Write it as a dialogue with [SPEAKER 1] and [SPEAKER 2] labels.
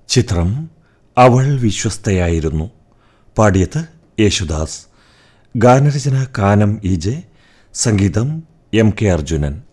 [SPEAKER 1] ചിത്രം അവൾ വിശ്വസ്തയായിരുന്നു. പാടിയത് യേശുദാസ്. ഗാനരചന കാനം EJ, സംഗീതം MK അർജുനൻ.